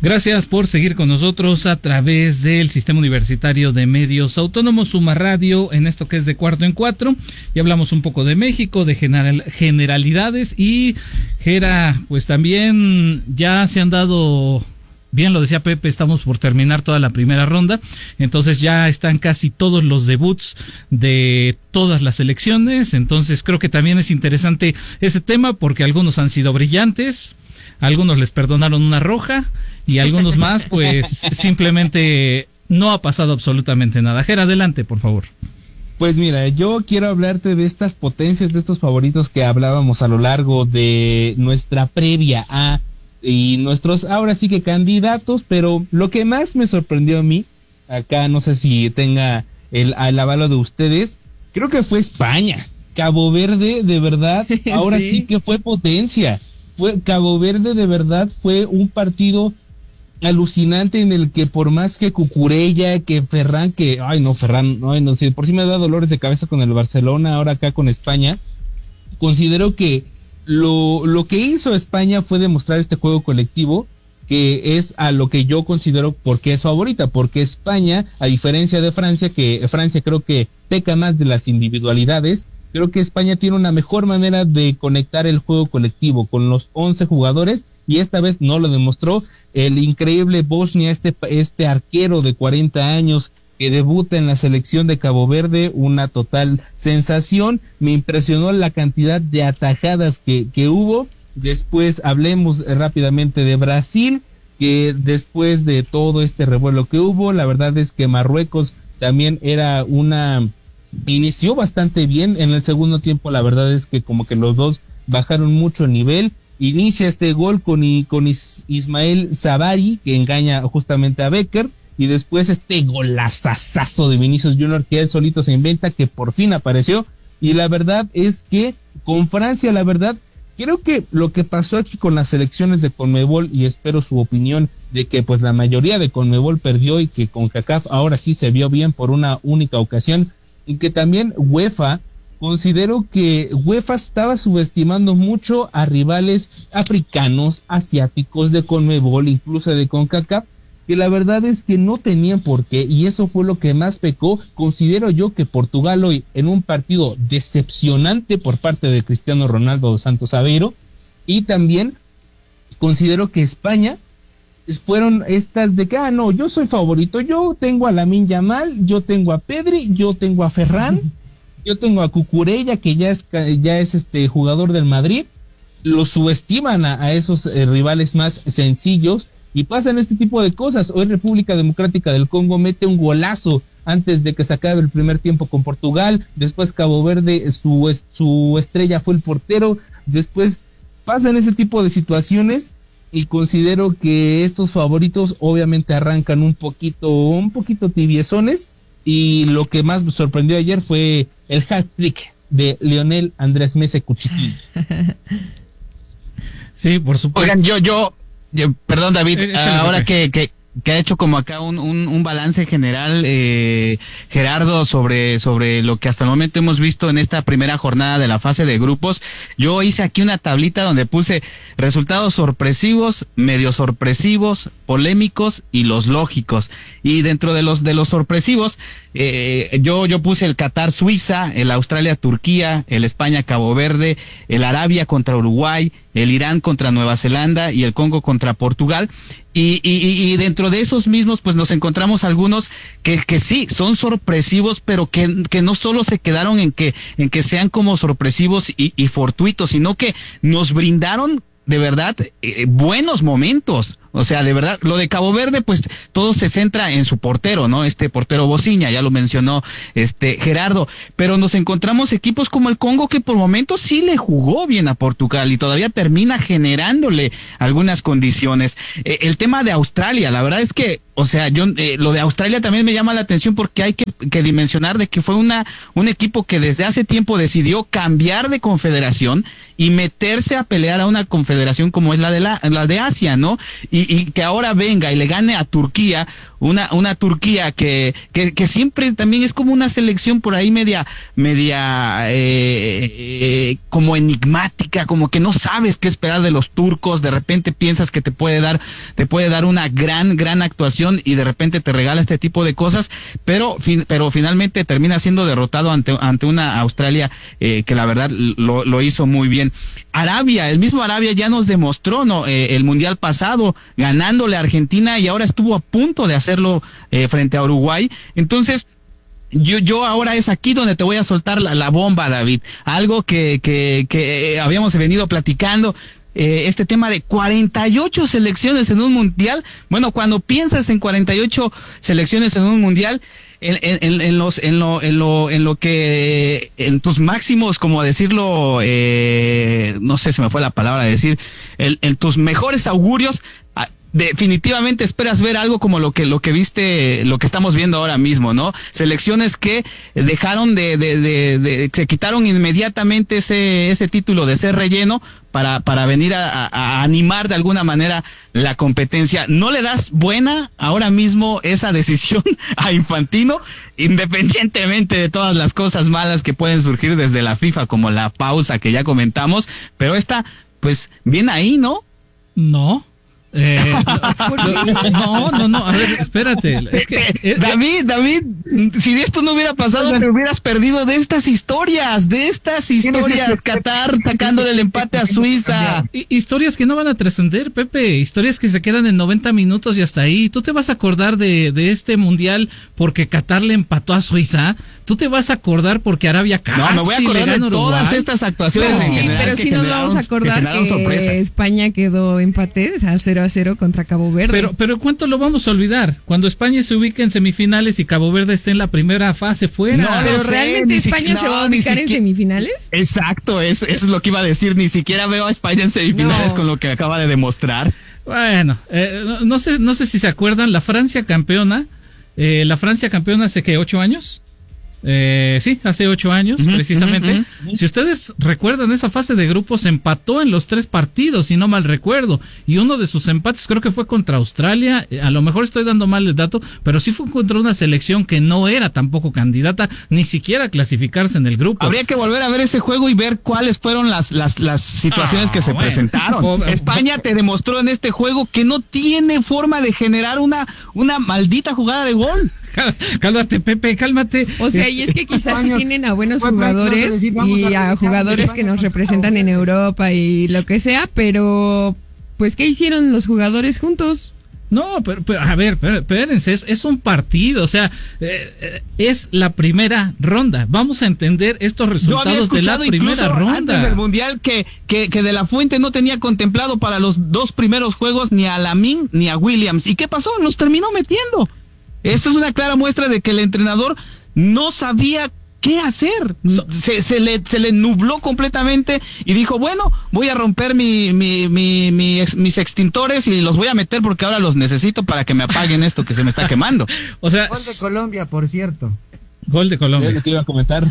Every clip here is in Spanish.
Gracias por seguir con nosotros a través del Sistema Universitario de Medios Autónomos, Suma Radio, en esto que es de Cuarto en Cuatro. Y hablamos un poco de México, de generalidades y, Gera, pues también ya se han dado... Bien lo decía Pepe, estamos por terminar toda la primera ronda, entonces ya están casi todos los debuts de todas las selecciones, entonces creo que también es interesante ese tema porque algunos han sido brillantes, algunos les perdonaron una roja y algunos más pues simplemente no ha pasado absolutamente nada. Jera, adelante, por favor. Pues mira, yo quiero hablarte de estas potencias, de estos favoritos que hablábamos a lo largo de nuestra previa a y nuestros ahora sí que candidatos, pero lo que más me sorprendió a mí, acá no sé si tenga el avalo de ustedes, creo que fue España. Cabo Verde, de verdad, ahora sí que fue potencia. Cabo Verde, de verdad, fue un partido alucinante en el que por más que Cucurella, que Ferran, sí, por sí me da dolores de cabeza con el Barcelona, ahora acá con España, considero que lo que hizo España fue demostrar este juego colectivo, que es a lo que yo considero porque es favorita, porque España, a diferencia de Francia, que Francia creo que peca más de las individualidades, creo que España tiene una mejor manera de conectar el juego colectivo con los 11 jugadores, y esta vez no lo demostró. El increíble Bosnia, este arquero de 40 años, que debuta en la selección de Cabo Verde, una total sensación. Me impresionó la cantidad de atajadas que hubo. Después hablemos rápidamente de Brasil, que después de todo este revuelo que hubo, la verdad es que Marruecos también inició bastante bien. En el segundo tiempo la verdad es que como que los dos bajaron mucho el nivel. Inicia este gol con Ismael Sabari, que engaña justamente a Becker. Y después este golazazazo de Vinicius Junior que él solito se inventa, que por fin apareció. Y la verdad es que con Francia, la verdad, creo que lo que pasó aquí con las selecciones de CONMEBOL, y espero su opinión, de que pues la mayoría de CONMEBOL perdió y que CONCACAF ahora sí se vio bien por una única ocasión, y que también UEFA, considero que UEFA estaba subestimando mucho a rivales africanos, asiáticos de CONMEBOL, incluso de CONCACAF, que la verdad es que no tenían por qué, y eso fue lo que más pecó. Considero yo que Portugal hoy, en un partido decepcionante por parte de Cristiano Ronaldo dos Santos Aveiro, y también considero que España fueron estas de que, no, yo soy favorito, yo tengo a Lamine Yamal, yo tengo a Pedri, yo tengo a Ferran, yo tengo a Cucurella, que ya es jugador del Madrid. Lo subestiman a esos rivales más sencillos, y pasan este tipo de cosas. Hoy República Democrática del Congo mete un golazo antes de que se acabe el primer tiempo con Portugal. Después Cabo Verde, su estrella fue el portero. Después pasan ese tipo de situaciones, y considero que estos favoritos obviamente arrancan un poquito tibiezones, y lo que más me sorprendió ayer fue el hat-trick de Lionel Andrés Messi Cuchiquín. Sí, por supuesto. Oigan, perdón, David, ahora que ha hecho como acá un balance general, Gerardo, sobre lo que hasta el momento hemos visto en esta primera jornada de la fase de grupos. Yo hice aquí una tablita donde puse resultados sorpresivos, medio sorpresivos, polémicos y los lógicos. Y dentro de los sorpresivos, yo puse el Qatar-Suiza, el Australia-Turquía, el España-Cabo Verde, el Arabia contra Uruguay, el Irán contra Nueva Zelanda y el Congo contra Portugal. Y dentro de esos mismos pues nos encontramos algunos que sí son sorpresivos, pero que no solo se quedaron en que sean como sorpresivos y fortuitos, sino que nos brindaron de verdad buenos momentos. O sea, de verdad, lo de Cabo Verde, pues todo se centra en su portero, ¿no? Portero Bociña, ya lo mencionó Gerardo, pero nos encontramos equipos como el Congo que por momentos sí le jugó bien a Portugal y todavía termina generándole algunas condiciones. El tema de Australia, la verdad es que, o sea, lo de Australia también me llama la atención porque hay que dimensionar de que fue un equipo que desde hace tiempo decidió cambiar de confederación y meterse a pelear a una confederación como es la de Asia, ¿no? Y y que ahora venga y le gane a Turquía, una Turquía que siempre también es como una selección por ahí media como enigmática, como que no sabes qué esperar de los turcos, de repente piensas que te puede dar una gran actuación y de repente te regala este tipo de cosas, pero finalmente termina siendo derrotado ante una Australia que la verdad lo hizo muy bien. El mismo Arabia ya nos demostró, ¿no? El mundial pasado ganándole a Argentina y ahora estuvo a punto de hacerlo frente a Uruguay. Entonces yo ahora es aquí donde te voy a soltar la bomba, David, algo que habíamos venido platicando. Este tema de 48 selecciones en un mundial. Bueno, cuando piensas en 48 selecciones en un mundial, en tus máximos, como decirlo, no sé, se me fue la palabra de decir, en tus mejores augurios, definitivamente esperas ver algo como lo que viste, lo que estamos viendo ahora mismo, ¿no? Selecciones que dejaron se quitaron inmediatamente ese título de ser relleno para venir a animar de alguna manera la competencia. ¿No le das buena ahora mismo esa decisión a Infantino, independientemente de todas las cosas malas que pueden surgir desde la FIFA, como la pausa que ya comentamos, pero esta, pues, bien ahí, ¿no? No. No, a ver, espérate. Es que, David, si esto no hubiera pasado, te hubieras perdido de estas historias, Qatar sacándole el empate a Suiza. Historias que no van a trascender, Pepe, historias que se quedan en 90 minutos y hasta ahí. ¿Tú te vas a acordar de este mundial porque Qatar le empató a Suiza? ¿Tú te vas a acordar porque Arabia casi me voy a acordar de todas estas actuaciones en general, pero sí nos vamos a acordar que España quedó empate, o sea, 0-0 contra Cabo Verde. Pero ¿cuánto lo vamos a olvidar? Cuando España se ubique en semifinales y Cabo Verde esté en la primera fase fuera. Pero ¿realmente España se va a ubicar en semifinales? Exacto, eso es lo que iba a decir. Ni siquiera veo a España en semifinales con lo que acaba de demostrar. Bueno, no sé si se acuerdan, la Francia campeona hace ¿qué? 8 años. Sí, hace 8 años, precisamente. Si ustedes recuerdan, esa fase de grupos empató en los 3 partidos, si no mal recuerdo. Y uno de sus empates creo que fue contra Australia. A lo mejor estoy dando mal el dato, pero sí fue contra una selección que no era tampoco candidata, ni siquiera a clasificarse en el grupo. Habría que volver a ver ese juego y ver cuáles fueron las situaciones que se presentaron. España te demostró en este juego que no tiene forma de generar una maldita jugada de gol. Cálmate, Pepe, cálmate. O sea, y es que quizás sí tienen a buenos jugadores y a jugadores que nos representan en Europa y lo que sea, pero pues ¿qué hicieron los jugadores juntos? No, pero a ver, espérense, es un partido, o sea, es la primera ronda. Vamos a entender estos resultados de la primera ronda. Antes del Mundial que De La Fuente no tenía contemplado para los 2 primeros juegos ni a Lamine ni a Williams. ¿Y qué pasó? Los terminó metiendo. Esto es una clara muestra de que el entrenador no sabía qué hacer. Se le nubló completamente y dijo, bueno, voy a romper mis extintores y los voy a meter porque ahora los necesito para que me apaguen esto que se me está quemando. O sea, gol de Colombia, por cierto. Gol de Colombia. Es lo que iba a comentar.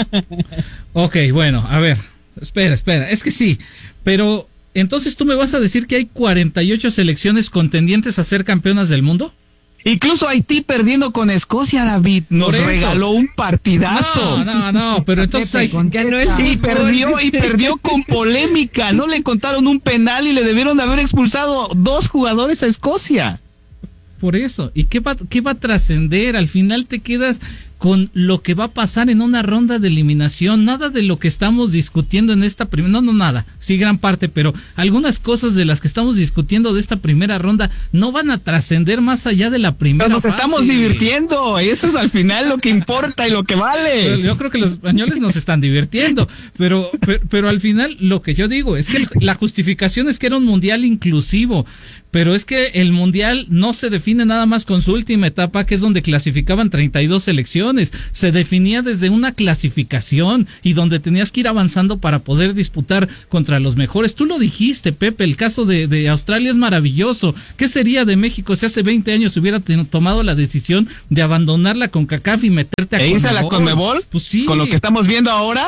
Ok, bueno, a ver, espera, es que sí, pero entonces tú me vas a decir que hay 48 selecciones contendientes a ser campeonas del mundo. Incluso Haití perdiendo con Escocia, David, nos regaló un partidazo. No, pero entonces ganó el y perdió con polémica. No le contaron un penal y le debieron de haber expulsado 2 jugadores a Escocia. Por eso, ¿y qué va a trascender? Al final te quedas con lo que va a pasar en una ronda de eliminación, nada de lo que estamos discutiendo en esta primera, no nada, sí gran parte, pero algunas cosas de las que estamos discutiendo de esta primera ronda no van a trascender más allá de la primera fase. Pero nos estamos divirtiendo, eso es al final lo que importa y lo que vale. Pero yo creo que los españoles nos están divirtiendo, pero al final lo que yo digo es que la justificación es que era un mundial inclusivo, pero es que el mundial no se define nada más con su última etapa, que es donde clasificaban 32 selecciones. selecciones, se definía desde una clasificación y donde tenías que ir avanzando para poder disputar contra los mejores. Tú lo dijiste, Pepe, el caso de Australia es maravilloso. ¿Qué sería de México si hace 20 años hubiera tomado la decisión de abandonar la CONCACAF y meterte a CONMEBOL? ¿E irse a la CONMEBOL? Pues sí. Con lo que estamos viendo ahora,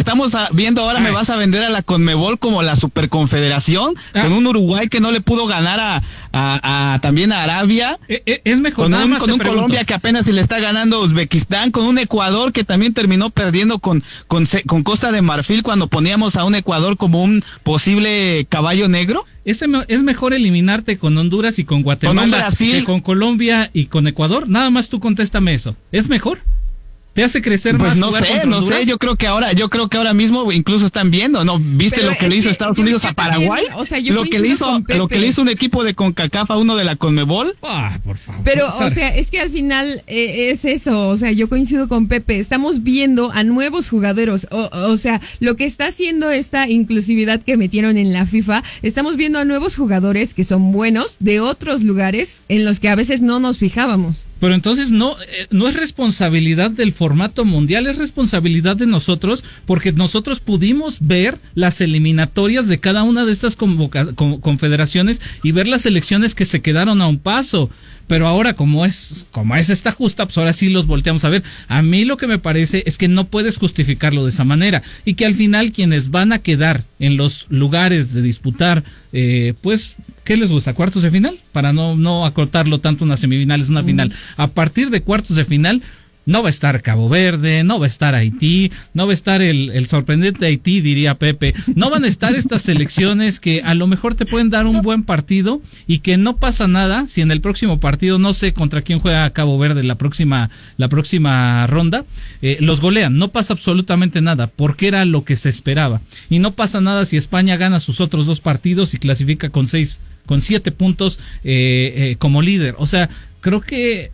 me vas a vender a la CONMEBOL como la superconfederación, con un Uruguay que no le pudo ganar también a Arabia. Es mejor, con un Colombia que apenas se le está ganando a Uzbekistán, con un Ecuador que también terminó perdiendo con Costa de Marfil cuando poníamos a un Ecuador como un posible caballo negro. Es mejor eliminarte con Honduras y con Guatemala que con Colombia y con Ecuador. Nada más tú contéstame eso. ¿Es mejor? ¿Te hace crecer más? No sé, yo creo que ahora mismo incluso están viendo, ¿no? ¿Viste lo que le hizo Estados Unidos a Paraguay? O sea, lo que le hizo un equipo de CONCACAF a uno de la CONMEBOL. Por favor. Pero, o sea, es que al final es eso, o sea, yo coincido con Pepe, estamos viendo a nuevos jugadores, o sea, lo que está haciendo esta inclusividad que metieron en la FIFA, estamos viendo a nuevos jugadores que son buenos de otros lugares en los que a veces no nos fijábamos. Pero entonces no es responsabilidad del formato mundial, es responsabilidad de nosotros, porque nosotros pudimos ver las eliminatorias de cada una de estas confederaciones y ver las selecciones que se quedaron a un paso. Pero ahora, como es esta justa, pues ahora sí los volteamos a ver. A mí lo que me parece es que no puedes justificarlo de esa manera y que al final quienes van a quedar en los lugares de disputar, pues, ¿qué les gusta? ¿Cuartos de final? Para no acortarlo tanto, una semifinal es una final. A partir de cuartos de final no va a estar Cabo Verde, no va a estar Haití, no va a estar el sorprendente Haití, diría Pepe. No van a estar estas selecciones que a lo mejor te pueden dar un buen partido y que no pasa nada si en el próximo partido, no sé contra quién juega Cabo Verde la próxima ronda, los golean. No pasa absolutamente nada porque era lo que se esperaba. Y no pasa nada si España gana sus otros 2 partidos y clasifica con 7 puntos como líder. O sea, creo que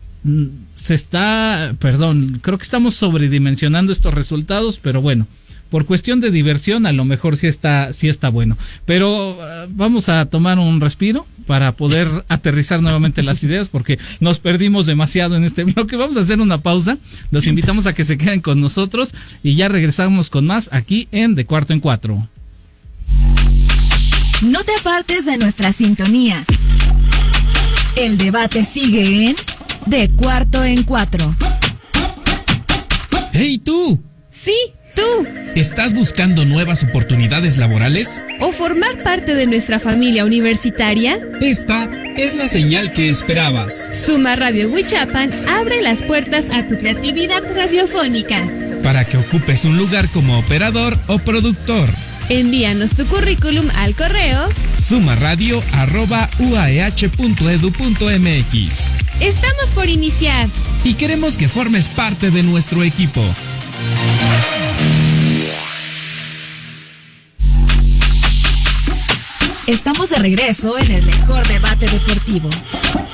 creo que estamos sobredimensionando estos resultados, pero bueno, por cuestión de diversión a lo mejor sí está bueno, pero vamos a tomar un respiro para poder aterrizar nuevamente las ideas, porque nos perdimos demasiado en este bloque. Vamos a hacer una pausa, los invitamos a que se queden con nosotros y ya regresamos con más aquí en De Cuarto en Cuatro. No te apartes de nuestra sintonía. El debate sigue en De Cuarto en Cuatro. ¡Hey tú! Sí, tú. ¿Estás buscando nuevas oportunidades laborales? ¿O formar parte de nuestra familia universitaria? Esta es la señal que esperabas. Suma Radio Huichapan abre las puertas a tu creatividad radiofónica. Para que ocupes un lugar como operador o productor. Envíanos tu currículum al correo sumaradio@uah.edu.mx. Estamos por iniciar y queremos que formes parte de nuestro equipo. Estamos de regreso en el mejor debate deportivo.